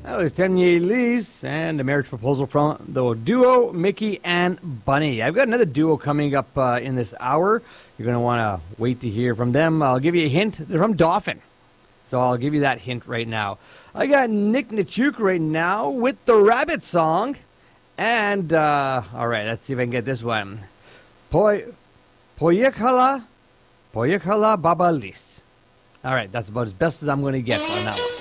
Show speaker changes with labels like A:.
A: That was Tanya Elise and a marriage proposal from the duo Mickey and Bunny. I've got another duo coming up in this hour. You're going to want to wait to hear from them. I'll give you a hint. They're from Dauphin. So I'll give you that hint right now. I got Nick Nichuk right now with the Rabbit Song. And, all right, let's see if I can get this one. Poyekala Babalis. All right, that's about as best as I'm going to get on that one.